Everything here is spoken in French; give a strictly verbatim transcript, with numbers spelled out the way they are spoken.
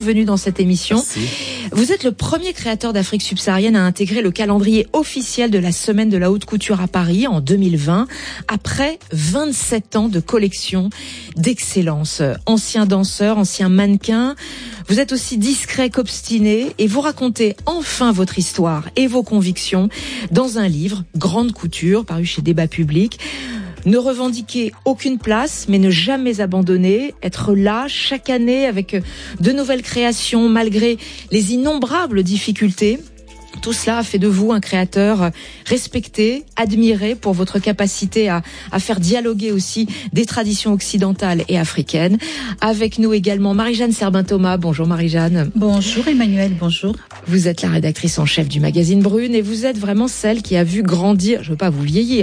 Bienvenue dans cette émission. Merci. Vous êtes le premier créateur d'Afrique subsaharienne à intégrer le calendrier officiel de la Semaine de la Haute Couture à Paris en deux mille vingt, après vingt-sept ans de collection d'excellence. Ancien danseur, ancien mannequin, vous êtes aussi discret qu'obstiné et vous racontez enfin votre histoire et vos convictions dans un livre, Grande Couture, paru chez Débat Public. Ne revendiquer aucune place, mais ne jamais abandonner, être là chaque année avec de nouvelles créations malgré les innombrables difficultés. Tout cela a fait de vous un créateur respecté, admiré pour votre capacité à, à faire dialoguer aussi des traditions occidentales et africaines. Avec nous également Marie-Jeanne Serbin-Thomas. Bonjour Marie-Jeanne. Bonjour Emmanuel, bonjour. Vous êtes la rédactrice en chef du magazine Brune et vous êtes vraiment celle qui a vu grandir, je ne veux pas vous vieillir,